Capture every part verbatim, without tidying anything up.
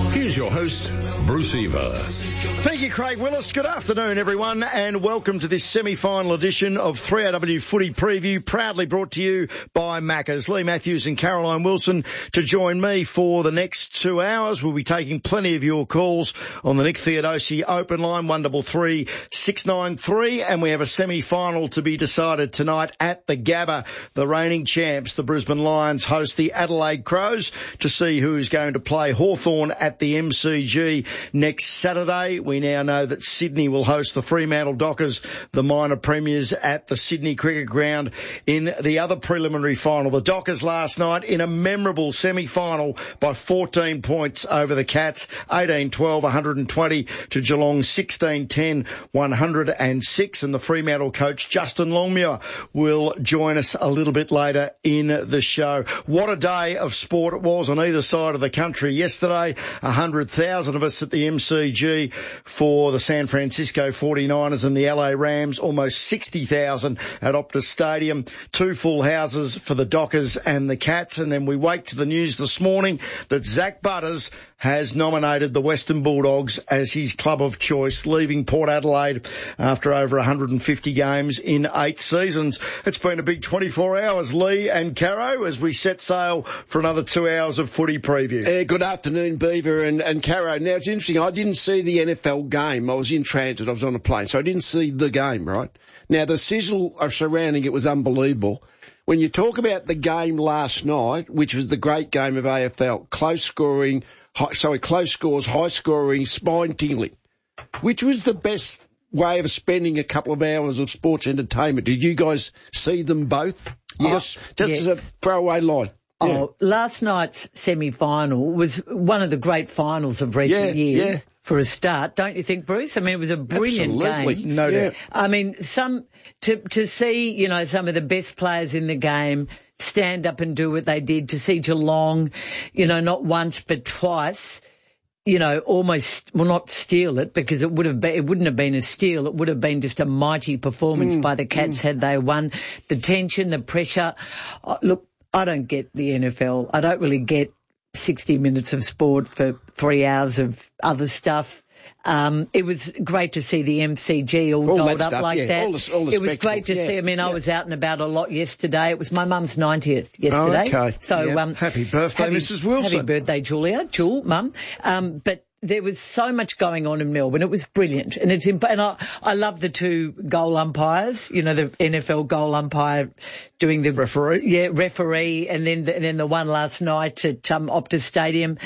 Here's your host, Bruce Eva. Thank you, Craig Willis. Good afternoon, everyone, and welcome to this semi-final edition of three R W Footy Preview, proudly brought to you by Maccas. Lee Matthews and Caroline Wilson to join me for the next two hours. We'll be taking plenty of your calls on the Nick Theodosi open line, one three three, six nine three, and we have a semi-final to be decided tonight at the Gabba. The reigning champs, the Brisbane Lions, host the Adelaide Crows to see who is going to play Hawthorn at the M C G next Saturday. We now know that Sydney will host the Fremantle Dockers, the minor premiers, at the Sydney Cricket Ground in the other preliminary final. The Dockers last night in a memorable semi-final by fourteen points over the Cats, eighteen twelve, one hundred twenty to Geelong, sixteen ten, one hundred six. And the Fremantle coach, Justin Longmuir, will join us a little bit later in the show. What a day of sport it was on either side of the country yesterday. one hundred thousand of us at the M C G for the San Francisco forty-niners and the L A Rams, almost sixty thousand at Optus Stadium, two full houses for the Dockers and the Cats. And then we wake to the news this morning that Zach Butters has nominated the Western Bulldogs as his club of choice, leaving Port Adelaide after over one hundred fifty games in eight seasons. It's been a big twenty-four hours, Lee and Caro, as we set sail for another two hours of footy preview. Uh, good afternoon, Beaver and, and Caro. Now, it's interesting. I didn't see the N F L game. I was in transit. I was on a plane, so I didn't see the game, right? Now, the sizzle of surrounding it was unbelievable. When you talk about the game last night, which was the great game of A F L, close scoring, high, sorry, close scores, high scoring, spine tingling, which was the best way of spending a couple of hours of sports entertainment. Did you guys see them both? Yes. Oh, just yes. as a throwaway line. Yeah. Oh, last night's semi-final was one of the great finals of recent yeah, years yeah. for a start, don't you think, Bruce? I mean, it was a brilliant Absolutely. game. No yeah. doubt. I mean, some to to see, you know, some of the best players in the game stand up and do what they did, to see Geelong, you know, not once but twice, you know, almost, well, not steal it, because it would have been, it wouldn't have been a steal. It would have been just a mighty performance mm, by the Cats mm. had they won. The tension, the pressure. Oh, look, I don't get the N F L. I don't really get sixty minutes of sport for three hours of other stuff. Um, it was great to see the M C G all, all dolled up stuff, like yeah. that. All the, all the it was great to yeah. see. I mean, yeah. I was out and about a lot yesterday. It was my mum's ninetieth yesterday. Oh, okay. So, yep. um, happy birthday, happy, Missus Wilson. Happy birthday, Julia. Jewel, Mum. Um, but there was so much going on in Melbourne. It was brilliant. And it's, imp- and I, I love the two goal umpires, you know, the N F L goal umpire doing the referee. Yeah, referee. And then the, and then the one last night at um, Optus Stadium.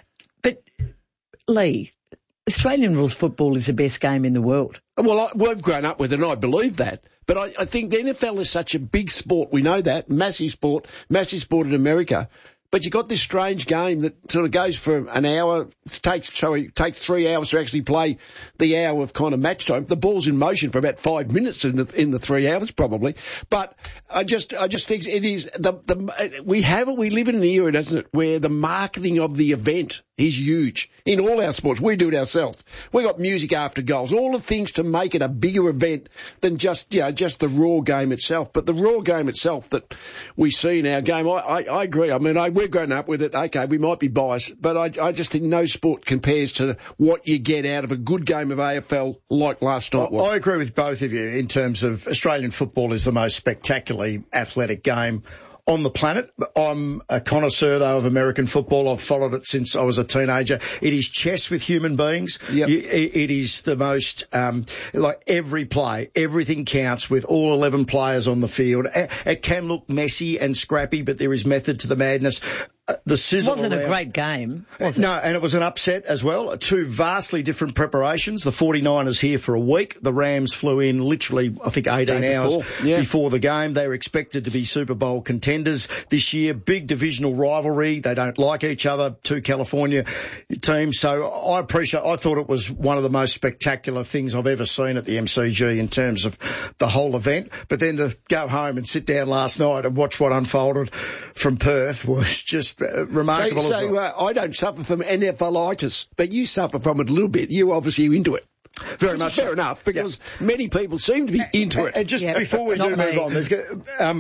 But Lee, Australian rules football is the best game in the world. Well, I, we've grown up with it, and I believe that. But I, I think the N F L is such a big sport. We know that. Massive sport, massive sport in America. But you got this strange game that sort of goes for an hour, takes, so it takes three hours to actually play the hour of kind of match time. The ball's in motion for about five minutes in the, in the three hours probably. But I just, I just think it is the, the, we have it, we live in an era, doesn't it, where the marketing of the event is huge in all our sports. We do it ourselves. We got music after goals, all the things to make it a bigger event than just, you know, just the raw game itself. But the raw game itself that we see in our game, I, I, I agree. I mean, I, we're grown up with it. Okay, we might be biased, but I, I just think no sport compares to what you get out of a good game of A F L like last night was. I agree with both of you in terms of Australian football is the most spectacularly athletic game on the planet. I'm a connoisseur, though, of American football. I've followed it since I was a teenager. It is chess with human beings. Yep. You, it, it is the most, um, like every play, everything counts with all eleven players on the field. It, it can look messy and scrappy, but there is method to the madness. Uh, the sizzle It wasn't around. a great game, was it? No, and it was an upset as well. Two vastly different preparations. The forty-niners here for a week. The Rams flew in literally, I think, eighteen Day hours before. Yeah. before the game. They were expected to be Super Bowl contenders this year. Big divisional rivalry. They don't like each other, two California teams. So I appreciate, I thought it was one of the most spectacular things I've ever seen at the M C G in terms of the whole event. But then to go home and sit down last night and watch what unfolded from Perth was just remarkable. So, so uh, I don't suffer from N F L-itis, but you suffer from it a little bit. You're obviously into it. Very Which much is fair so. enough, because yeah. many people seem to be into and, it. and just yeah, before we do not move me. on, there's, um,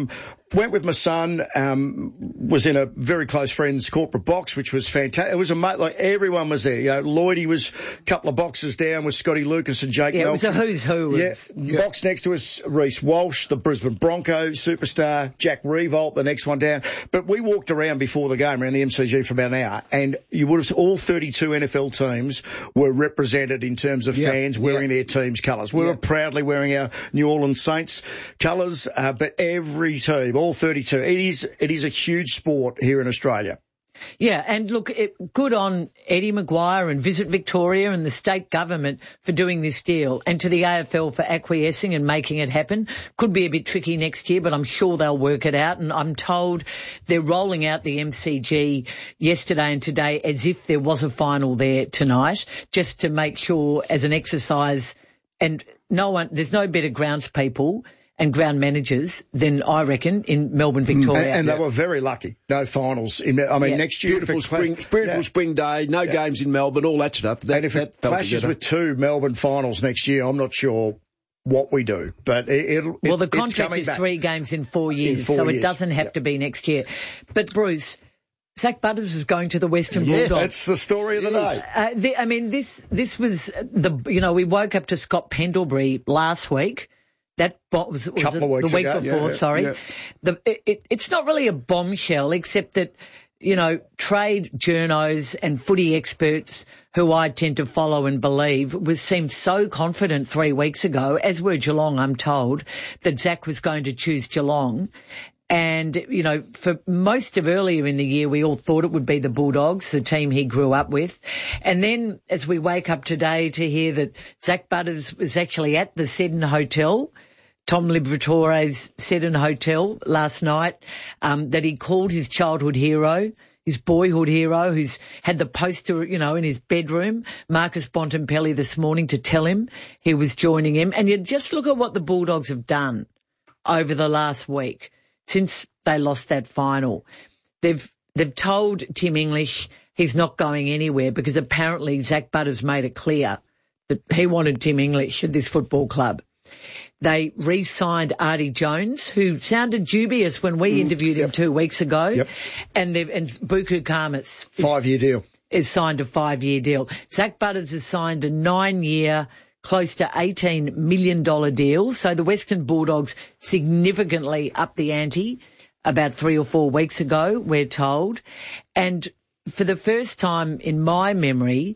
Went with my son, um, was in a very close friend's corporate box, which was fantastic. It was a mate, like everyone was there. You know, Lloydie was a couple of boxes down with Scotty Lucas and Jake Yeah, Melton. it was a who's who. Yeah, Of, yeah. Box next to us, Reece Walsh, the Brisbane Broncos superstar, Jack Revolt, the next one down. But we walked around before the game, around the M C G for about an hour, and you would have, all thirty-two N F L teams were represented in terms of yeah, fans wearing yeah. their team's colours. We yeah. were proudly wearing our New Orleans Saints colours, uh, but every team, all thirty-two, it is, it is a huge sport here in Australia. Yeah, and look, it, good on Eddie Maguire and Visit Victoria and the state government for doing this deal, and to the A F L for acquiescing and making it happen. Could be a bit tricky next year, but I'm sure they'll work it out. And I'm told they're rolling out the M C G yesterday and today as if there was a final there tonight, just to make sure as an exercise. And no one, there's no better grounds people and ground managers than I reckon in Melbourne, Victoria. And, and yeah. they were very lucky. No finals. In, I mean, yeah. next year. Beautiful spring, clash, beautiful yeah. spring day, no yeah. games in Melbourne, all that stuff. That, and if that it fell clashes together. with two Melbourne finals next year, I'm not sure what we do. But it, it'll. Well, it, the contract is back. three games in four years, in four so years. it doesn't have yep. to be next year. But Bruce, Zach Butters is going to the Western Yeah, Bulldogs. that's the story of the Yes. day. Uh, the, I mean, this this was the you know we woke up to Scott Pendlebury last week. That was, was Couple it, of weeks the week ago. before. Yeah, yeah, sorry, yeah. The, it, it, it's not really a bombshell, except that you know trade journos and footy experts who I tend to follow and believe was seemed so confident three weeks ago, as were Geelong. I'm told that Zach was going to choose Geelong. And, you know, for most of earlier in the year, we all thought it would be the Bulldogs, the team he grew up with. And then as we wake up today to hear that Zach Butters was actually at the Seddon Hotel, Tom Liberatore's Seddon Hotel last night, um, that he called his childhood hero, his boyhood hero, who's had the poster, you know, in his bedroom, Marcus Bontempelli this morning, to tell him he was joining him. And you just look at what the Bulldogs have done over the last week. Since they lost that final, they've they've told Tim English he's not going anywhere because apparently Zach Butters made it clear that he wanted Tim English at this football club. They re-signed Artie Jones, who sounded dubious when we interviewed yep. him two weeks ago, yep. and they've and Buku Kamas Five-year deal. is signed a five-year deal. Zach Butters has signed a nine-year, close to eighteen million dollars deal. So the Western Bulldogs significantly upped the ante about three or four weeks ago, we're told. And for the first time in my memory,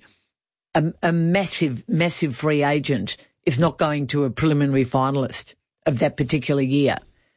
a, a massive, massive free agent is not going to a preliminary finalist of that particular year.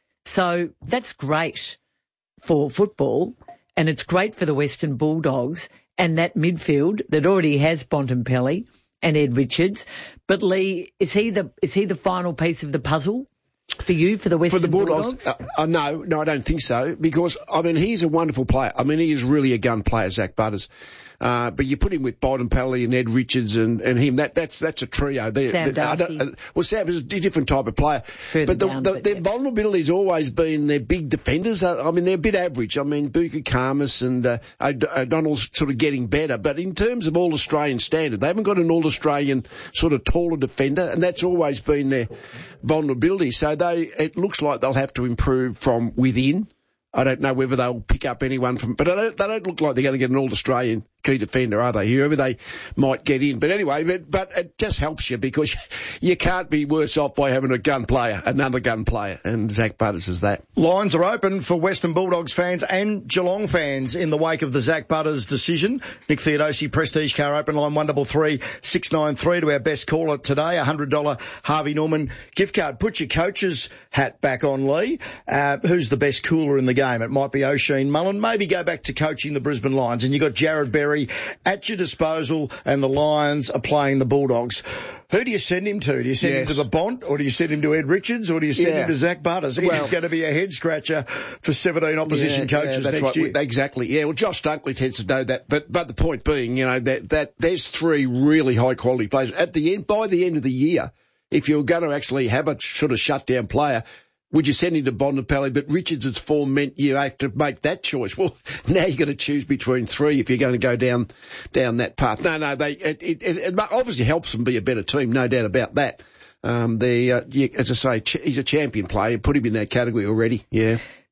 So that's great for football, and it's great for the Western Bulldogs and that midfield that already has Bontempelli and Ed Richards. But Lee, is he the is he the final piece of the puzzle for you, for the Western For the Bulldogs? Bulldogs? Uh, uh, no, no, I don't think so. Because, I mean, he's a wonderful player. I mean, he is really a gun player, Zach Butters. Uh, but you put him with Bontempelli and Ed Richards and, and him, that, that's, that's a trio. They're, Sam they're, I don't- Darcy. uh, well, Sam is a different type of player. Further but the, down, the, but their yeah. vulnerability's always been their big defenders. Uh, I mean, they're a bit average. I mean, Buku Kamas and uh, O'D- O'Donnell's sort of getting better. But in terms of All-Australian standard, they haven't got an All-Australian sort of taller defender, and that's always been their vulnerability. So they, it looks like they'll have to improve from within. I don't know whether they'll pick up anyone from, but they don't, they don't look like they're going to get an All-Australian key defender, are they? Whoever they might get in. But anyway, but, but it just helps you because you can't be worse off by having a gun player, another gun player, and Zach Butters is that. Lines are open for Western Bulldogs fans and Geelong fans in the wake of the Zach Butters decision. Nick Theodosi, Prestige Car Open line one three three, six nine three to our best caller today, a one hundred dollars Harvey Norman gift card. Put your coach's hat back on, Lee. Uh, who's the best cooler in the game? It might be O'Sheen Mullen. Maybe go back to coaching the Brisbane Lions. And you've got Jared Berry at your disposal, and the Lions are playing the Bulldogs. Who do you send him to? Do you send Yes. him to the Bont, or do you send him to Ed Richards, or do you send Yeah. him to Zach Butters? Well- It's going to be a head scratcher for seventeen opposition Yeah, coaches yeah, that's next right. year. Exactly. Yeah. Well, Josh Dunkley tends to know that, but but the point being, you know, that that there's three really high quality players at the end. By the end of the year, if you're going to actually have a sort of shutdown player, would you send him to Bontempelli? But Richards' form meant you have to make that choice. Well, now you've got to choose between three if you're going to go down down that path. No, no, they it, it, it obviously helps them be a better team, no doubt about that. Um, they, uh, yeah, as I say, ch- he's a champion player. Put him in that category already. Yeah.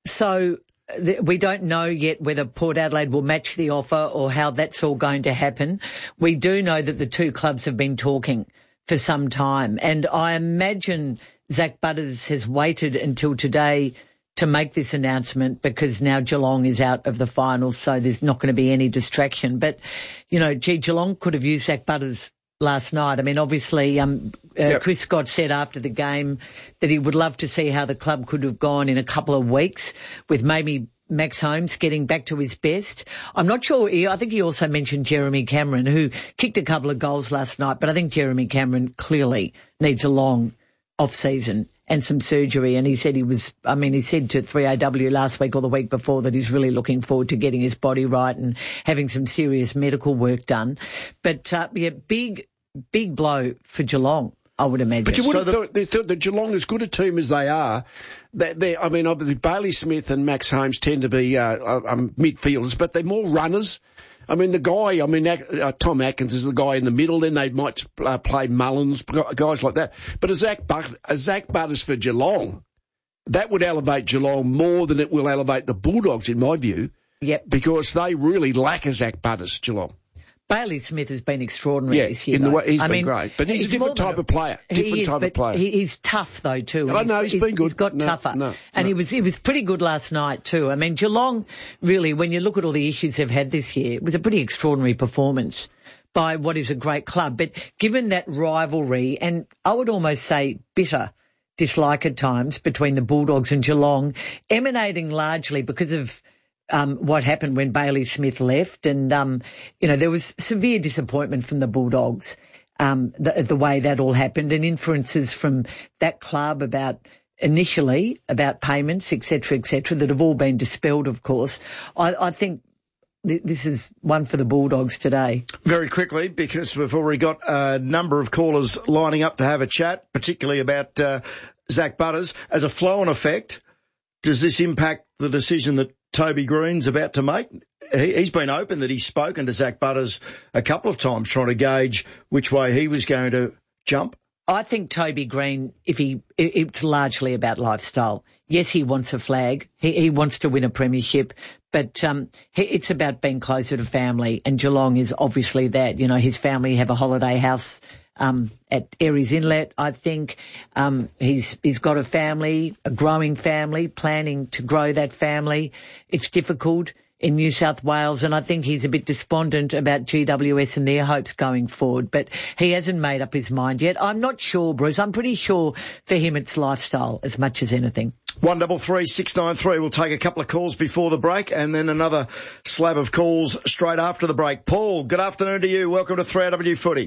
So th- we don't know yet whether Port Adelaide will match the offer or how that's all going to happen. We do know that the two clubs have been talking for some time, and I imagine Zach Butters has waited until today to make this announcement because now Geelong is out of the finals, so there's not going to be any distraction. But, you know, gee, Geelong could have used Zach Butters last night. I mean, obviously, um, uh, yep. Chris Scott said after the game that he would love to see how the club could have gone in a couple of weeks with maybe Max Holmes getting back to his best. I'm not sure. I think he also mentioned Jeremy Cameron, who kicked a couple of goals last night, but I think Jeremy Cameron clearly needs a long off-season and some surgery. And he said he was, I mean, he said to three A W last week or the week before that he's really looking forward to getting his body right and having some serious medical work done. But, uh, yeah, big, big blow for Geelong, I would imagine. But you would so have the, thought, they thought that Geelong, as good a team as they are, that they, I mean, obviously Bailey Smith and Max Holmes tend to be uh, um, midfielders, but they're more runners. I mean, the guy, I mean, uh, Tom Atkins is the guy in the middle, then they might uh, play Mullins, guys like that. But a Zach, But- a Zach Butters for Geelong, that would elevate Geelong more than it will elevate the Bulldogs, in my view. Yep. Because they really lack a Zach Butters, Geelong. Bailey Smith has been extraordinary yeah, this year. in the way, he's I been mean, great. But he's, he's a different type a, of player. Different is, type but of player. He, he's tough, though, too. I know, he's, he's been good. He's got no, tougher. No, and no. he was he was pretty good last night, too. I mean, Geelong, really, when you look at all the issues they've had this year, it was a pretty extraordinary performance by what is a great club. But given that rivalry, and I would almost say bitter dislike at times between the Bulldogs and Geelong, emanating largely because of Um, what happened when Bailey Smith left. And, um, you know, there was severe disappointment from the Bulldogs, um, the, the way that all happened, and inferences from that club about initially about payments, et cetera, et cetera, that have all been dispelled, of course. I, I think th- this is one for the Bulldogs today. Very quickly, because we've already got a number of callers lining up to have a chat, particularly about uh, Zach Butters. As a flow-on effect, does this impact the decision that Toby Green's about to make? He, he's been open that he's spoken to Zach Butters a couple of times trying to gauge which way he was going to jump. I think Toby Green, if he, it's largely about lifestyle. Yes, he wants a flag. He, he wants to win a premiership, but um, he, it's about being closer to family, and Geelong is obviously that. You know, his family have a holiday house um, at Aries Inlet, I think. Um, he's he's got a family, a growing family, planning to grow that family. It's difficult in New South Wales, and I think he's a bit despondent about G W S and their hopes going forward, but he hasn't made up his mind yet. I'm not sure, Bruce. I'm pretty sure for him it's lifestyle as much as anything. One double three six nine three. We'll take a couple of calls before the break, and then another slab of calls straight after the break. Paul, good afternoon to you. Welcome to three A W Footy.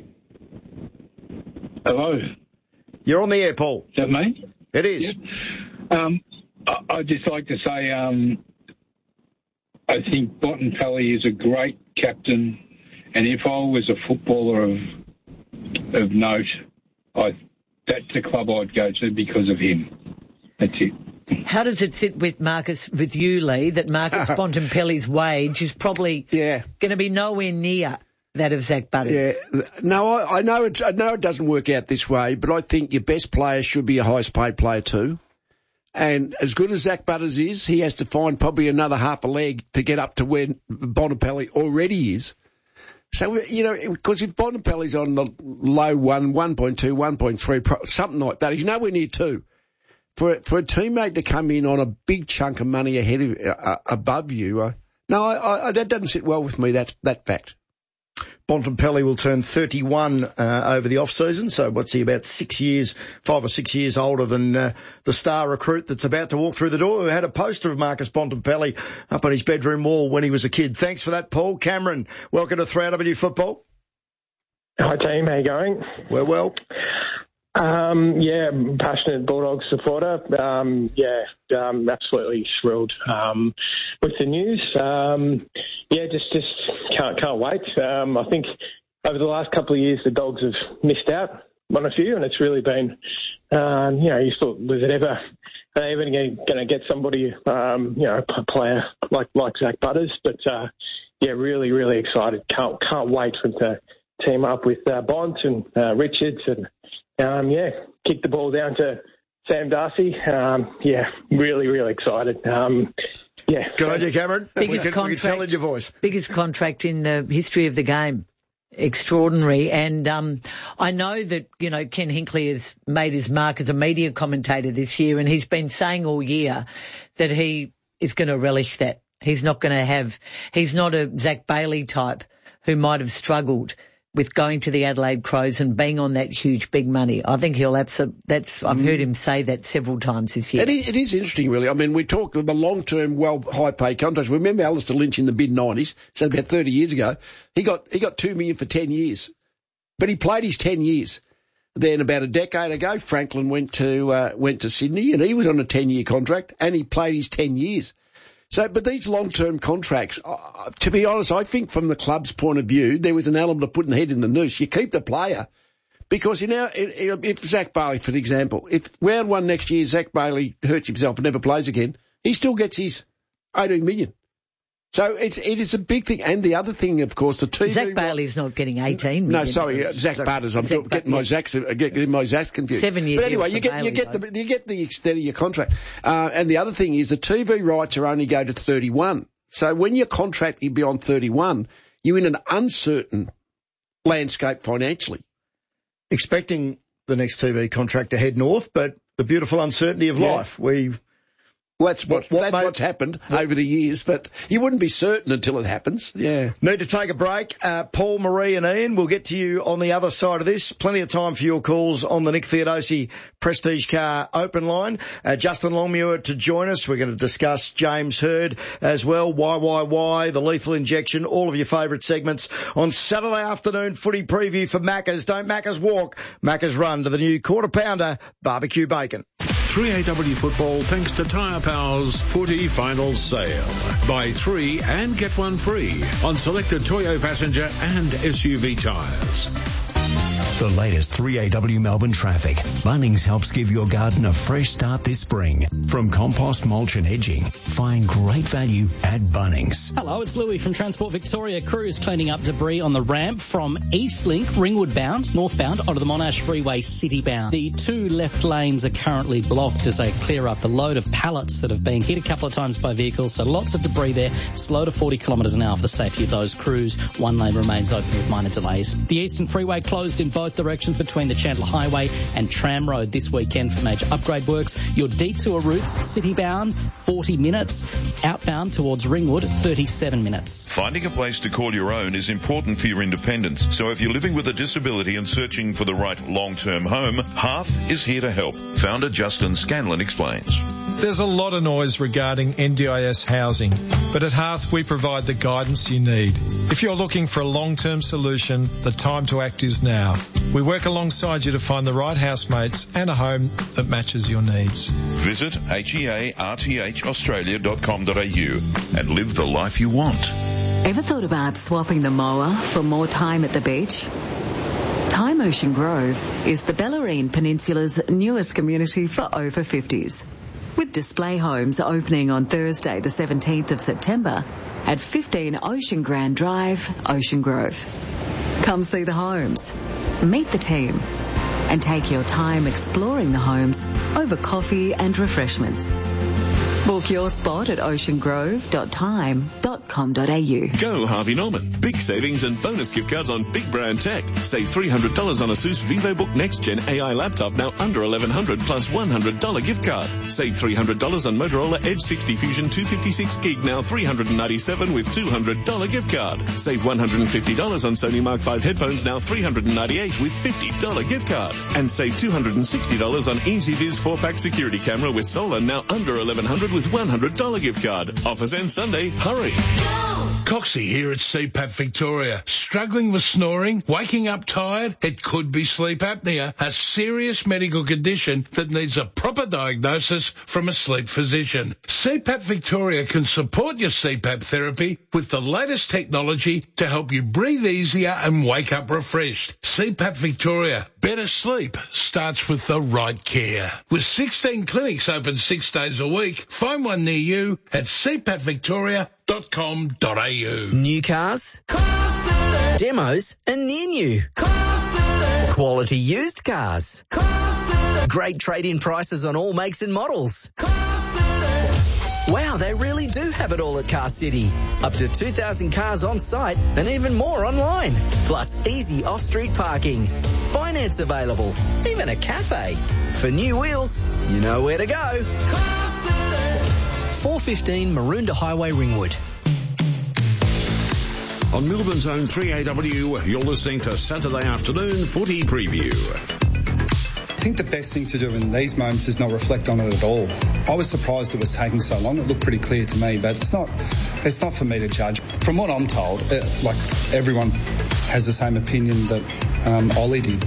Hello. You're on the air, Paul. Is that me? It is. Yep. Um, I, I'd just like to say um, I think Bontempelli is a great captain, and if I was a footballer of of note, I that's the club I'd go to because of him. That's it. How does it sit with Marcus, with you, Lee, that Marcus Bontempelli's wage is probably yeah. going to be nowhere near that of Zach Butters? Yeah, no, I, I know it. I know it doesn't work out this way, but I think your best player should be your highest paid player too. And as good as Zach Butters is, he has to find probably another half a leg to get up to where Bontempelli already is. So, you know, because if Bontempelli's on the low one, one point two, one point three, something like that, he's nowhere near two. For for a teammate to come in on a big chunk of money ahead of uh, above you, uh, no, I, I, that doesn't sit well with me. That that fact. Bontempelli will turn thirty-one uh, over the off-season, so what's he, about six years, five or six years older than uh, the star recruit that's about to walk through the door, who had a poster of Marcus Bontempelli up on his bedroom wall when he was a kid. Thanks for that, Paul. Cameron, welcome to three A W Football. Hi, team. How you going? We're well. Um, yeah, passionate Bulldogs supporter. Um, yeah, um, absolutely thrilled um, with the news. Um, yeah, just just can't can't wait. Um, I think over the last couple of years the Dogs have missed out on a few, and it's really been, um, you know, you thought, was it ever are they even going to get somebody, um, you know, a player like like Zach Butters? But uh, yeah, really really excited. Can't can't wait for them to team up with uh, Bont and uh, Richards and. Um, yeah, kick the ball down to Sam Darcy. Um, yeah, really, really excited. Um, yeah. Good on you, Cameron. Biggest we can, contract, we can tell in your voice. Biggest contract in the history of the game. Extraordinary. And um, I know that, you know, Ken Hinkley has made his mark as a media commentator this year, and he's been saying all year that he is going to relish that. He's not going to have, he's not a Zach Bailey type who might have struggled with going to the Adelaide Crows and being on that huge big money. I think he'll absolutely, that's, I've heard him say that several times this year. It is, it is interesting, really. I mean, we talk of the long-term, well, high-paid contracts. Remember Alistair Lynch in the mid nineties, so about thirty years ago, he got, he got two million for ten years. But he played his ten years. Then about a decade ago, Franklin went to, uh, went to Sydney, and he was on a ten-year contract, and he played his ten years. So, but these long-term contracts, uh, to be honest, I think from the club's point of view, there was an element of putting the head in the noose. You keep the player because, you know, if, if Zach Bailey, for example, if round one next year Zach Bailey hurts himself and never plays again, he still gets his eighteen million. So it's, it is a big thing. And the other thing, of course, the T V... Zach Bailey's not getting eighteen million. No, sorry, uh, Zach Butters. I'm Zach getting my Zacks, uh, getting my Zacks confused. Seven years. But anyway, you get, Bailey, you get though. the, you get the extent of your contract. Uh, and the other thing is the T V rights are only go to thirty-one. So when your contract is beyond thirty-one, you're in an uncertain landscape financially. Expecting the next T V contract to head north, but the beautiful uncertainty of Yeah. life. We Well, that's what, What- what that's made- what's happened over the years, but you wouldn't be certain until it happens. Yeah. need to take a break. Uh, Paul, Marie and Ian, we'll get to you on the other side of this. Plenty of time for your calls on the Nick Theodosi Prestige Car open line. Uh, Justin Longmuir to join us. We're going to discuss James Hird as well. Y Y Y, the lethal injection, all of your favourite segments on Saturday afternoon footy preview for Macca's. Don't Macca's walk, Macca's run to the new quarter pounder barbecue bacon. three A W football thanks to Tyre Power's footy final sale. Buy three and get one free on selected Toyo passenger and S U V tyres. The latest three A W Melbourne traffic. Bunnings helps give your garden a fresh start this spring. From compost, mulch and edging, find great value at Bunnings. Hello, it's Louis from Transport Victoria. Crews cleaning up debris on the ramp from Eastlink, Ringwood bound, northbound, onto the Monash Freeway city bound. The two left lanes are currently blocked as they clear up the load of pallets that have been hit a couple of times by vehicles, so lots of debris there. Slow to forty kilometres an hour for the safety of those crews. One lane remains open with minor delays. The Eastern Freeway closed in both directions between the Chandler Highway and Tram Road this weekend for major upgrade works. Your detour routes, city bound, forty minutes. Outbound towards Ringwood, thirty-seven minutes. Finding a place to call your own is important for your independence. So if you're living with a disability and searching for the right long-term home, Hearth is here to help. Founder Justin Scanlon explains. There's a lot of noise regarding N D I S housing, but at Hearth we provide the guidance you need. If you're looking for a long-term solution, the time to act is now. We work alongside you to find the right housemates and a home that matches your needs. Visit H E A R T H australia dot com dot a u and live the life you want. Ever thought about swapping the mower for more time at the beach? Time Ocean Grove is the Bellarine Peninsula's newest community for over fifties. With display homes opening on Thursday the seventeenth of September at fifteen Ocean Grand Drive, Ocean Grove. Come see the homes, meet the team, and take your time exploring the homes over coffee and refreshments. Book your spot at ocean grove dot time dot com dot a u. Go Harvey Norman. Big savings and bonus gift cards on big brand tech. Save three hundred dollars on ASUS VivoBook Next Gen A I laptop, now under eleven hundred dollars plus one hundred dollars gift card. Save three hundred dollars on Motorola Edge sixty Fusion two fifty-six gig, now three hundred ninety-seven dollars with two hundred dollars gift card. Save one hundred fifty dollars on Sony Mark five headphones, now three hundred ninety-eight dollars with fifty dollars gift card. And save two hundred sixty dollars on EasyViz four pack security camera with solar, now under eleven hundred dollars with one hundred dollars gift card. Offers end Sunday. Hurry. Coxie here at C PAP Victoria. Struggling with snoring? Waking up tired? It could be sleep apnea, a serious medical condition that needs a proper diagnosis from a sleep physician. C PAP Victoria can support your C PAP therapy with the latest technology to help you breathe easier and wake up refreshed. C PAP Victoria. Better sleep starts with the right care. With sixteen clinics open six days a week, find one near you at c pap victoria dot com dot a u. New cars, demos and near new. Quality used cars. Great trade-in prices on all makes and models. Wow, they really do have it all at Car City. Up to two thousand cars on site and even more online. Plus easy off-street parking. Finance available. Even a cafe. For new wheels, you know where to go. four fifteen Maroondah Highway, Ringwood. On Melbourne's own three A W, you're listening to Saturday Afternoon Footy Preview. I think the best thing to do in these moments is not reflect on it at all. I was surprised it was taking so long. It looked pretty clear to me, but it's not it's not for me to judge. From what I'm told, it, like everyone has the same opinion that um, Ollie did.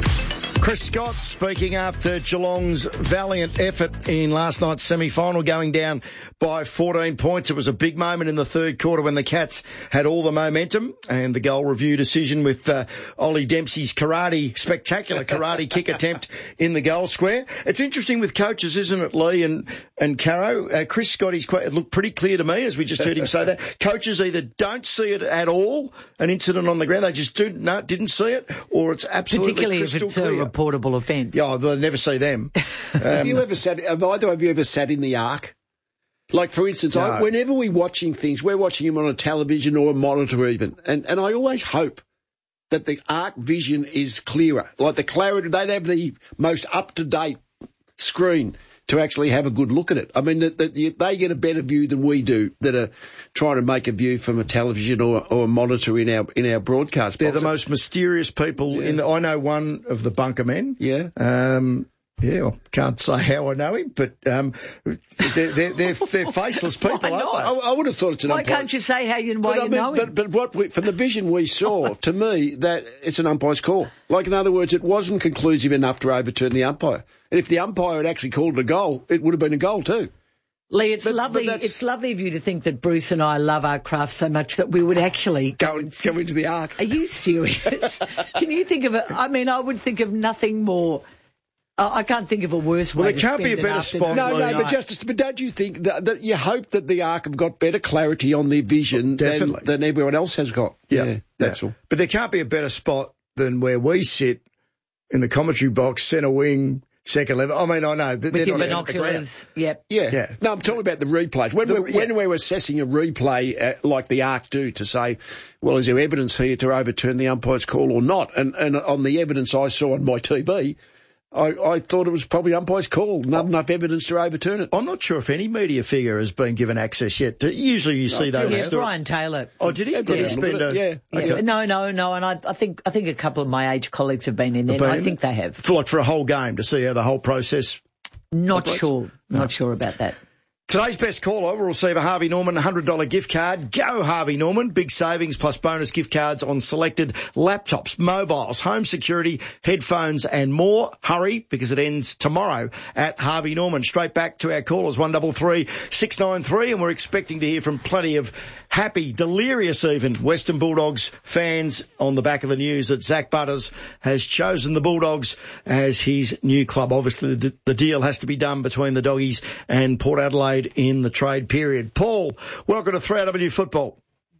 Chris Scott speaking after Geelong's valiant effort in last night's semi-final, going down by fourteen points. It was a big moment in the third quarter when the Cats had all the momentum, and the goal review decision with uh, Ollie Dempsey's karate, spectacular karate kick attempt in the goal square. It's interesting with coaches, isn't it, Lee and, and Caro? Uh, Chris Scott, he's quite, it looked pretty clear to me as we just heard him say that. Coaches either don't see it at all, an incident on the ground, they just do, no, didn't see it, or it's absolutely Particularly crystal if it's clear. a reportable offence. Yeah, I'll never see them. Um, have you ever sat, have either of you ever sat in the arc? Like, for instance, no. I, whenever we're watching things, we're watching them on a television or a monitor even, and, and I always hope that the arc vision is clearer. Like the clarity, they'd have the most up-to-date screen to actually have a good look at it. I mean, that, that they get a better view than we do that are trying to make a view from a television or, or a monitor in our in our broadcast They're box. the most mysterious people Yeah. in the, I know one of the bunker men. Yeah. Um, yeah, I can't say how I know him, but um, they're, they're, they're, they're faceless people, Why aren't not? they? I, I would have thought it's an Why umpire. can't you say how you and why But, I you mean, know but, him? but what we, from the vision we saw, to me, that it's an umpire's call. Like, in other words, it wasn't conclusive enough to overturn the umpire. And if the umpire had actually called it a goal, it would have been a goal too. Lee, it's But- lovely. but that's- It's lovely of you to think that Bruce and I love our craft so much that we would actually Go, and, go into the arc. Are you serious? Can you think of it? I mean, I would think of nothing more. I I can't think of a worse way. Well, there to can't be spend a better an spot. afternoon. No, no, Right. but just, but don't you think that, that you hope that the arc have got better clarity on their vision than, Definitely. than everyone else has got? Yeah, that's yeah. all. But there can't be a better spot than where we sit in the commentary box, centre wing, second level. I mean, I know. They're With your not out at the ground. binoculars. Yep. Yeah. Yeah. No, I'm talking about the replays. When, The- we're, yeah. when we're assessing a replay uh, like the arc do to say, well, is there evidence here to overturn the umpire's call or not? And, and on the evidence I saw on my T V, I, I thought it was probably umpire's call. Not enough evidence to overturn it. I'm not sure if any media figure has been given access yet. Usually you see those. Yeah, sto- Brian Taylor. Oh, did he? Yeah, Did he yeah. spend a... Yeah. Yeah. Okay. No, no, no. And I, I think I think a couple of my age colleagues have been in there. Been and I in think it? they have. For like for a whole game to see how the whole process... Not operates? sure. Not sure about that. Today's best caller will receive a Harvey Norman one hundred dollars gift card. Go Harvey Norman. Big savings plus bonus gift cards on selected laptops, mobiles, home security, headphones and more. Hurry because it ends tomorrow at Harvey Norman. Straight back to our callers, one double three six nine three, and we're expecting to hear from plenty of happy, delirious even, Western Bulldogs fans on the back of the news that Zach Butters has chosen the Bulldogs as his new club. Obviously the, the deal has to be done between the Doggies and Port Adelaide in the trade period. Paul, welcome to three A W Football.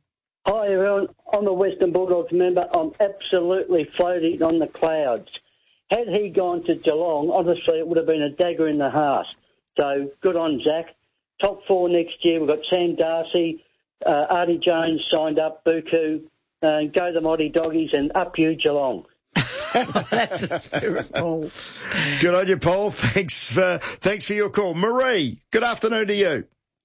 Hi everyone, I'm a Western Bulldogs member. I'm absolutely floating on the clouds. Had he gone to Geelong, obviously it would have been a dagger in the heart. So good on Zach. Top four next year. We've got Sam Darcy, uh, Artie Jones signed up, Buku, uh, go the mighty Doggies, and up you Geelong. That's a spirit, Paul. Good on you, Paul. Thanks for, thanks for your call. Marie, good afternoon to you.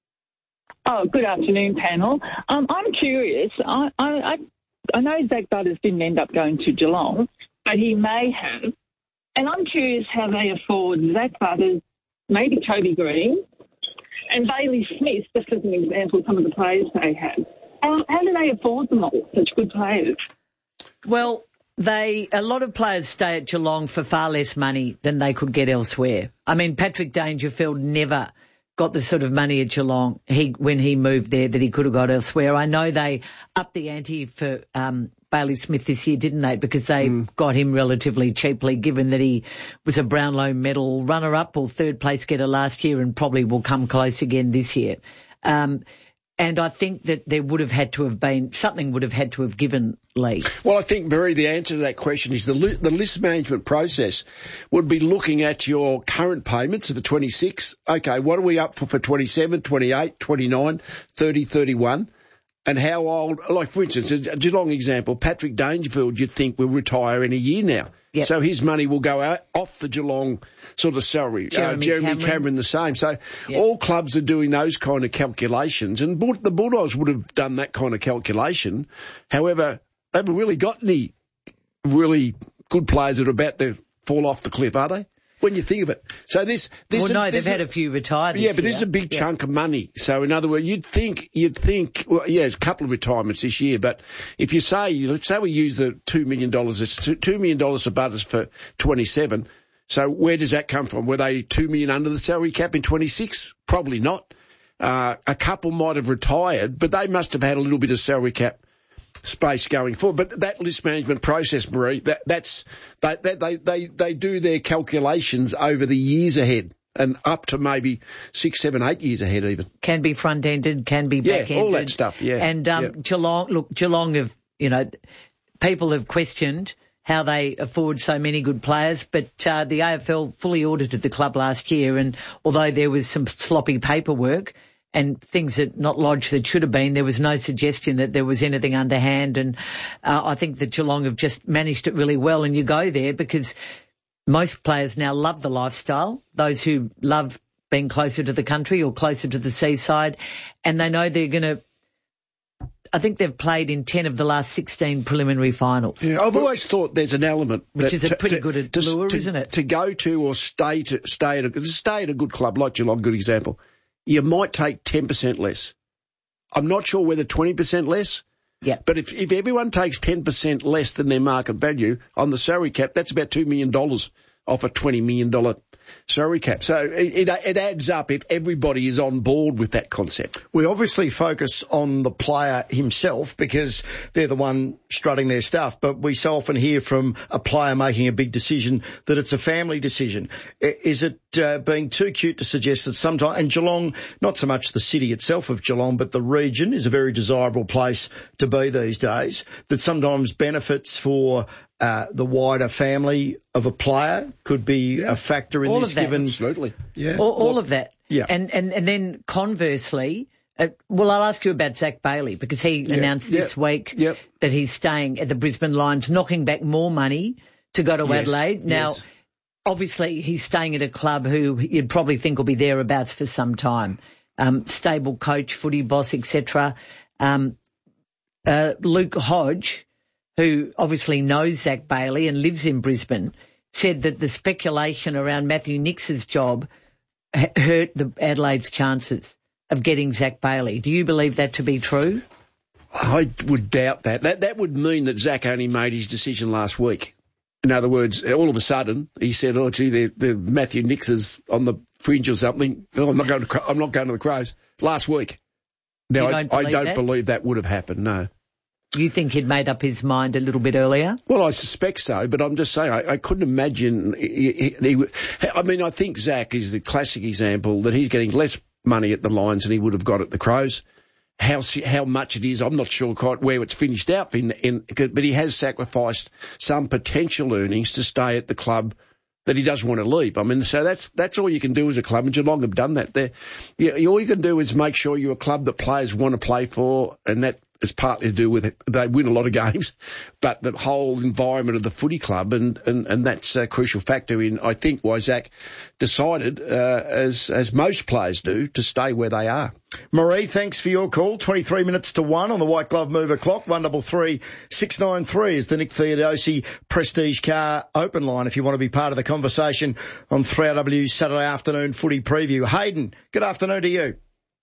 Oh, good afternoon, panel. Um, I'm curious. I, I, I know Zach Butters didn't end up going to Geelong, but he may have. And I'm curious how they afford Zach Butters, maybe Toby Green, and Bailey Smith, just as an example, some of the players they have. How, how do they afford them all, such good players? Well, they a lot of players stay at Geelong for far less money than they could get elsewhere. I mean, Patrick Dangerfield never got the sort of money at Geelong he when he moved there that he could have got elsewhere. I know they upped the ante for um, Bailey Smith this year, didn't they? Because they mm. got him relatively cheaply, given that he was a Brownlow medal runner-up or third place getter last year and probably will come close again this year. Um, And I think that there would have had to have been, something would have had to have given Lee. Well, I think, Marie, the answer to that question is the, li- the list management process would be looking at your current payments of the twenty-six. Okay, what are we up for for twenty-seven, twenty-eight, twenty-nine, thirty, thirty-one? And how old, like for instance, a Geelong example, Patrick Dangerfield, you'd think will retire in a year now. Yep. So his money will go out off the Geelong sort of salary. Jeremy, uh, Jeremy Cameron. Cameron the same. So Yep. all clubs are doing those kind of calculations, and Bull- the Bulldogs would have done that kind of calculation. However, they haven't really got any really good players that are about to fall off the cliff, are they? When you think of it. So this, this Well, is, no, this they've is, had a few retired. yeah, this but this year. is a big Yeah. chunk of money. So in other words, you'd think, you'd think, well, yeah, it's a couple of retirements this year, but if you say, let's say we use the two million dollars, it's two, two million dollars for Butters for twenty-seven. So where does that come from? Were they two million under the salary cap in twenty-six? Probably not. Uh, a couple might have retired, but they must have had a little bit of salary cap space going forward. But that list management process, Marie, that, that's, they, they, they, they do their calculations over the years ahead and up to maybe six, seven, eight years ahead even. Can be front-ended, can be Yeah, back-ended. all that stuff, yeah. And um, yeah. Geelong, look, Geelong have, you know, people have questioned how they afford so many good players, but uh, the A F L fully audited the club last year, and although there was some sloppy paperwork and things that not lodged that should have been, there was no suggestion that there was anything underhand. And uh, I think that Geelong have just managed it really well. And you go there because most players now love the lifestyle, those who love being closer to the country or closer to the seaside, and they know they're going to, I think they've played in ten of the last sixteen preliminary finals. Yeah, I've always thought there's an element. Which that is a to- pretty to- good to, lure, to, isn't it? To go to or stay to stay at a, to stay at a good club like Geelong, good example, you might take ten percent less. I'm not sure whether twenty percent less. Yeah. But if, if everyone takes ten percent less than their market value on the salary cap, that's about two million dollars off a twenty million dollars salary cap. So it, it, it adds up if everybody is on board with that concept. We obviously focus on the player himself because they're the one strutting their stuff, but we so often hear from a player making a big decision that it's a family decision. I- Is it uh, being too cute to suggest that sometimes, and Geelong, not so much the city itself of Geelong, but the region is a very desirable place to be these days, that sometimes benefits for Uh, the wider family of a player could be yeah. a factor in all this of that. given. Absolutely. Yeah. All, all well, of that. Yeah. And, and, and then conversely, uh, well, I'll ask you about Zach Bailey because he yeah. announced yeah. this week yep. that he's staying at the Brisbane Lions, knocking back more money to go to Yes. Adelaide. Now, yes. obviously he's staying at a club who you'd probably think will be thereabouts for some time. Um, stable coach, footy boss, et cetera. Um, uh, Luke Hodge, who obviously knows Zach Bailey and lives in Brisbane, said that the speculation around Matthew Nix's job h- hurt the Adelaide's chances of getting Zach Bailey. Do you believe that to be true? I would doubt that. That that would mean that Zach only made his decision last week. In other words, all of a sudden he said, "Oh, gee, the, the Matthew Nix is on the fringe or something. Oh, I'm not going to. I'm not going to the Crows." Last week. Now, You I, don't I believe don't that? believe that would have happened. No. You think he'd made up his mind a little bit earlier? Well, I suspect so, but I'm just saying I, I couldn't imagine. He, he, he, I mean, I think Zach is the classic example that he's getting less money at the Lions than he would have got at the Crows. How how much it is, I'm not sure quite where it's finished out in, in, but he has sacrificed some potential earnings to stay at the club that he doesn't want to leave. I mean, so that's that's all you can do as a club, and Geelong have done that. There, you, all you can do is make sure you're a club that players want to play for, and that is partly to do with it. They win a lot of games, but the whole environment of the footy club, and, and, and that's a crucial factor in, I think, why Zach decided, uh, as as most players do, to stay where they are. Marie, thanks for your call. twenty-three minutes to one on the White Glove Mover clock. one double three six nine three is the Nick Theodosi Prestige Car open line if you want to be part of the conversation on three R W's Saturday afternoon footy preview. Hayden, good afternoon to you.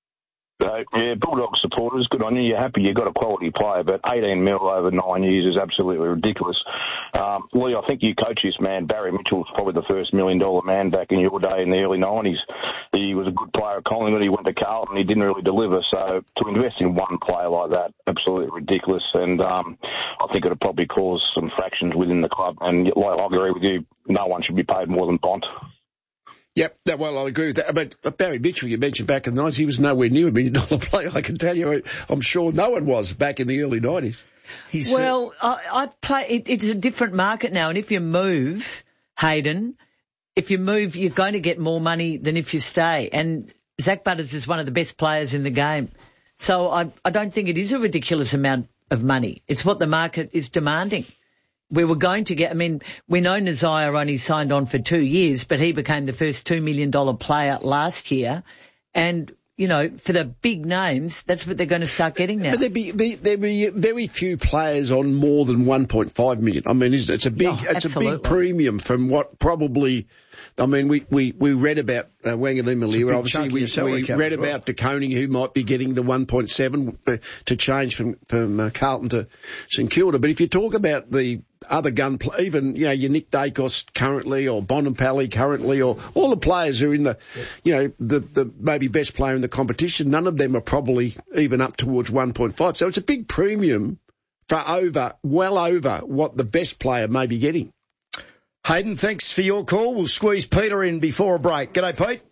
Uh, yeah, Bulldog supporters, good on you. You're happy you got a quality player, but eighteen mil over nine years is absolutely ridiculous. Um, Lee, I think you coach this man. Barry Mitchell was probably the first million dollar man back in your day in the early nineties. He was a good player at Collingwood. He went to Carlton. He didn't really deliver. So to invest in one player like that, absolutely ridiculous. And um, I think it would probably cause some fractions within the club. And like, I agree with you, no one should be paid more than Bont. Yep, that, well, I agree with that. But Barry Mitchell, you mentioned back in the nineties, he was nowhere near a million dollar player. I can tell you, I'm sure no one was back in the early nineties. He's, well, uh, I, I play. It, it's a different market now, and if you move, Hayden, if you move, you're going to get more money than if you stay. And Zach Butters is one of the best players in the game, so I, I don't think it is a ridiculous amount of money. It's what the market is demanding. We were going to get, I mean, we know Nazire only signed on for two years, but he became the first two million dollars player last year. And, you know, for the big names, that's what they're going to start getting now. But there'd be, be, there'd be very few players on more than one point five million. I mean, it's, it's a big, oh, it's a big premium from what probably, I mean, we, we, we read about uh, Wanganeen-Malira. Obviously, we, we read well. about De Koning, who might be getting the one point seven to change from, from uh, Carlton to St Kilda. But if you talk about the other gun, even, you know, your Nick Dacos currently, or Bontempelli currently, or all the players who are in the, you know, the, the maybe best player in the competition, none of them are probably even up towards one point five. So it's a big premium for over, well over what the best player may be getting. Hayden, thanks for your call. We'll squeeze Peter in before a break. G'day, Pete.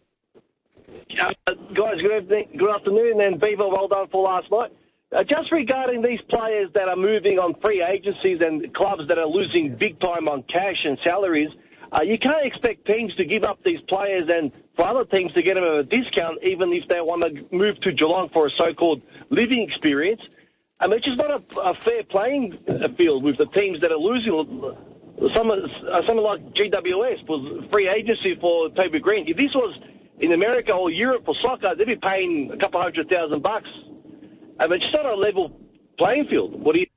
Uh, guys, good evening, good afternoon, and Beaver, well done for last night. Uh, just regarding these players that are moving on free agencies and clubs that are losing big time on cash and salaries, uh, you can't expect teams to give up these players and for other teams to get them at a discount, even if they want to move to Geelong for a so-called living experience. I mean, it's just not a, a fair playing field with the teams that are losing. Someone, uh, someone like G W S was free agency for Toby Green. If this was in America or Europe for soccer, they'd be paying a couple hundred thousand bucks. I mean, it's not a level playing field. What do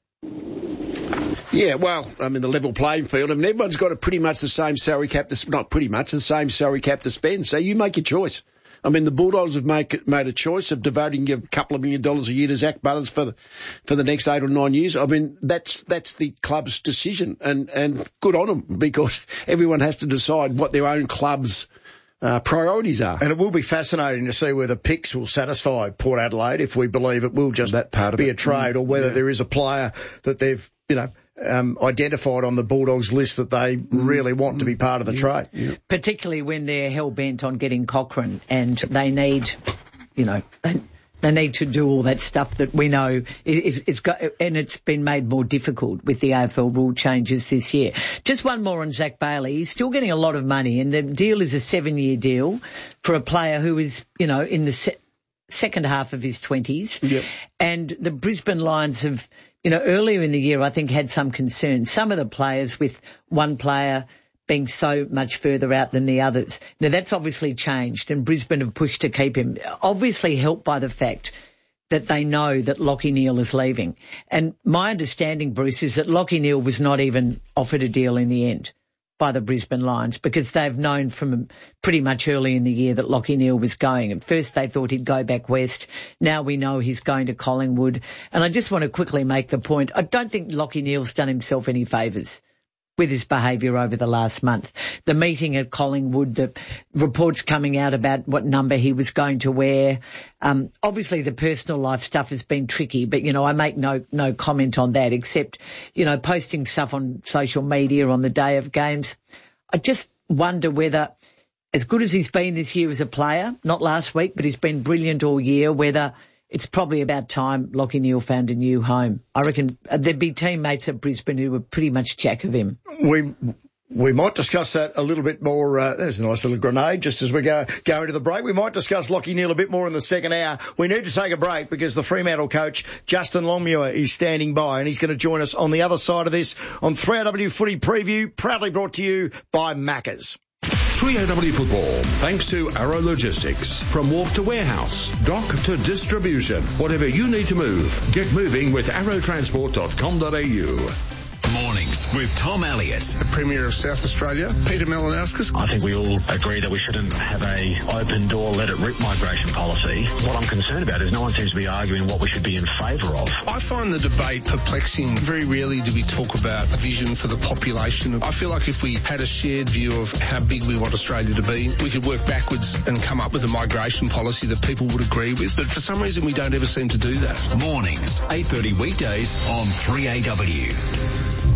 you... Yeah, well, I mean, the level playing field. I mean, everyone's got a pretty much the same salary cap to, not pretty much, the same salary cap to spend. So you make your choice. I mean, the Bulldogs have make, made a choice of devoting a couple of million dollars a year to Zach Butters for the, for the next eight or nine years. I mean, that's, that's the club's decision, and, and good on them, because everyone has to decide what their own club's Uh, priorities are. And it will be fascinating to see whether picks will satisfy Port Adelaide, if we believe it will just that part of be it. a trade, or whether yeah. there is a player that they've, you know, um, identified on the Bulldogs list that they mm. really want mm. to be part of the yeah. trade. Yeah. Particularly when they're hell-bent on getting Cochrane, and they need, you know, they, they need to do all that stuff that we know is, is got, and it's been made more difficult with the A F L rule changes this year. Just one more on Zach Bailey. He's still getting a lot of money, and the deal is a seven-year deal for a player who is, you know, in the se- second half of his twenties. Yep. And the Brisbane Lions have, you know, earlier in the year, I think, had some concerns. Some of the players, with one player being so much further out than the others. Now, that's obviously changed, and Brisbane have pushed to keep him, obviously helped by the fact that they know that Lachie Neale is leaving. And my understanding, Bruce, is that Lachie Neale was not even offered a deal in the end by the Brisbane Lions, because they've known from pretty much early in the year that Lachie Neale was going. At first they thought he'd go back west. Now we know he's going to Collingwood. And I just want to quickly make the point, I don't think Lachie Neale's done himself any favours with his behaviour over the last month. The meeting at Collingwood, the reports coming out about what number he was going to wear. Um, obviously the personal life stuff has been tricky, but, you know, I make no, no comment on that, except, you know, posting stuff on social media on the day of games. I just wonder whether, as good as he's been this year as a player, not last week, but he's been brilliant all year, whether it's probably about time Lachie Neale found a new home. I reckon there'd be teammates at Brisbane who were pretty much jack of him. We we might discuss that a little bit more. Uh, there's a nice little grenade just as we go, go into the break. We might discuss Lachie Neale a bit more in the second hour. We need to take a break because the Fremantle coach, Justin Longmuir, is standing by, and he's going to join us on the other side of this on three A W Footy Preview, proudly brought to you by Macca's. three A W Football, thanks to Arrow Logistics. From wharf to warehouse, dock to distribution, whatever you need to move, get moving with arrow transport dot com dot a u. Mornings with Tom Elliott. The Premier of South Australia, Peter Malinauskas. I think we all agree that we shouldn't have a open door, let it rip migration policy. What I'm concerned about is no one seems to be arguing what we should be in favour of. I find the debate perplexing. Very rarely do we talk about a vision for the population. I feel like if we had a shared view of how big we want Australia to be, we could work backwards and come up with a migration policy that people would agree with. But for some reason, we don't ever seem to do that. Mornings, eight thirty weekdays on three A W.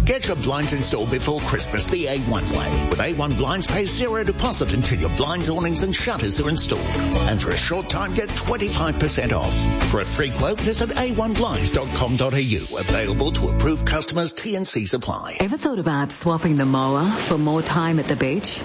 Get your blinds installed before Christmas the A one way. With A one Blinds, pay zero deposit until your blinds, awnings and shutters are installed. And for a short time, get twenty-five percent off. For a free quote, visit a one blinds dot com dot a u. Available to approved customers, T and C apply. Ever thought about swapping the mower for more time at the beach?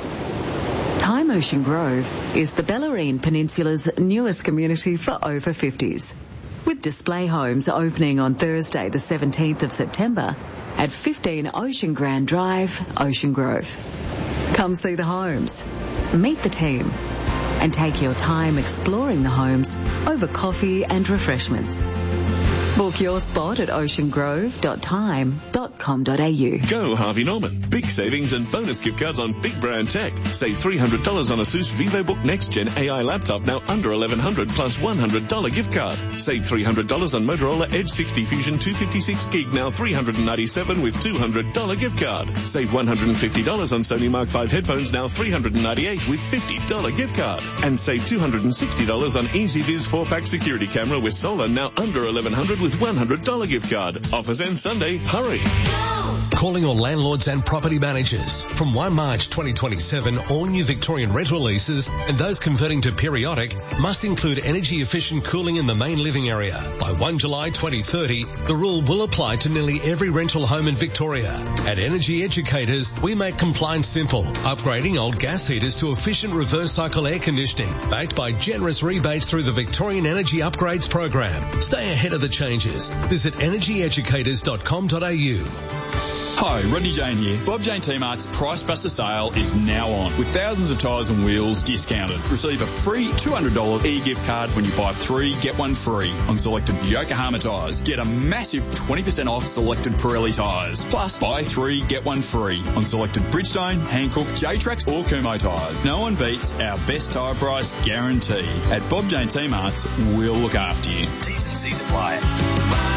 Time Ocean Grove is the Bellarine Peninsula's newest community for over fifties. With display homes opening on Thursday the seventeenth of September at fifteen Ocean Grand Drive, Ocean Grove. Come see the homes, meet the team, and take your time exploring the homes over coffee and refreshments. Book your spot at ocean grove dot time dot com dot a u. Go Harvey Norman. Big savings and bonus gift cards on big brand tech. Save three hundred dollars on ASUS VivoBook Next Gen A I laptop, now under eleven hundred dollars plus one hundred dollars gift card. Save three hundred dollars on Motorola Edge sixty Fusion two fifty-six gig, now three hundred ninety-seven dollars with two hundred dollars gift card. Save one hundred fifty dollars on Sony Mark five headphones, now three hundred ninety-eight dollars with fifty dollars gift card. And save two hundred sixty dollars on EasyViz four pack security camera with solar, now under eleven hundred dollars with one hundred dollars gift card. Offers end Sunday. Hurry. Calling all landlords and property managers. From first of March twenty twenty-seven, all new Victorian rental leases and those converting to periodic must include energy efficient cooling in the main living area. By first of July twenty thirty, the rule will apply to nearly every rental home in Victoria. At Energy Educators, we make compliance simple, upgrading old gas heaters to efficient reverse cycle air conditioning, backed by generous rebates through the Victorian Energy Upgrades program. Stay ahead of the changes. Visit energy educators dot com dot a u. Hi, Rodney Jane here. Bob Jane T-Mart's Price Buster sale is now on, with thousands of tyres and wheels discounted. Receive a free two hundred dollars e-gift card when you buy three, get one free on selected Yokohama tyres. Get a massive twenty percent off selected Pirelli tyres. Plus, buy three, get one free on selected Bridgestone, Hankook, J-Trax or Kumho tyres. No one beats our best tyre price guarantee. At Bob Jane T-Mart's, we'll look after you. T's and C's apply.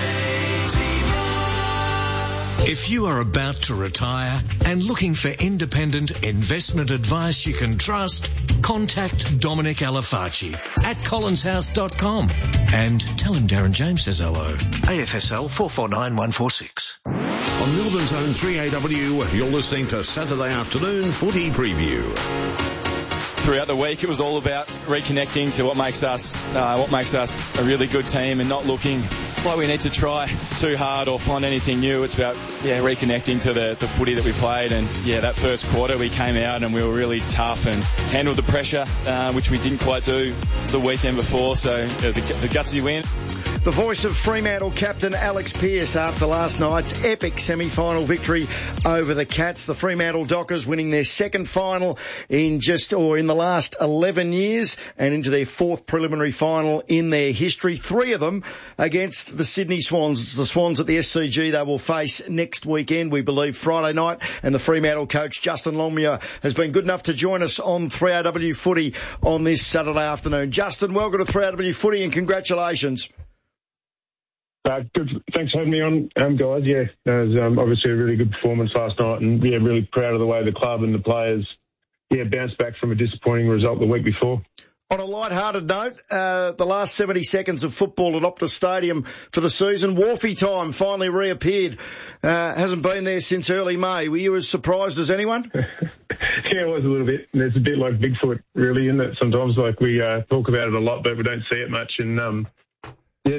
If you are about to retire and looking for independent investment advice you can trust, contact Dominic Alafacci at collins house dot com and tell him Darren James says hello. A F S L four four nine one four six. On Melbourne's own three A W, you're listening to Saturday Afternoon Footy Preview. Throughout the week, it was all about reconnecting to what makes us uh, what makes us a really good team, and not looking like we need to try too hard or find anything new. It's about yeah reconnecting to the, the footy that we played, and yeah that first quarter we came out and we were really tough and handled the pressure, uh, which we didn't quite do the weekend before. So it was a, a gutsy win. The voice of Fremantle captain Alex Pearce after last night's epic semi-final victory over the Cats. The Fremantle Dockers winning their second final in just, or in the last eleven years, and into their fourth preliminary final in their history. Three of them against the Sydney Swans. It's the Swans at the S C G they will face next weekend, we believe, Friday night. And the Fremantle coach, Justin Longmuir, has been good enough to join us on three A W Footy on this Saturday afternoon. Justin, welcome to three A W Footy and congratulations. Uh, good. Thanks for having me on, um, guys. Yeah, it was um, obviously a really good performance last night, and yeah, really proud of the way the club and the players, yeah, bounced back from a disappointing result the week before. On a light-hearted note, uh, the last seventy seconds of football at Optus Stadium for the season, Wharfie time finally reappeared. Uh, hasn't been there since early May. Were you as surprised as anyone? Yeah, it was a little bit. It's a bit like Bigfoot, really, isn't it? Sometimes, like, we uh, talk about it a lot, but we don't see it much. And um,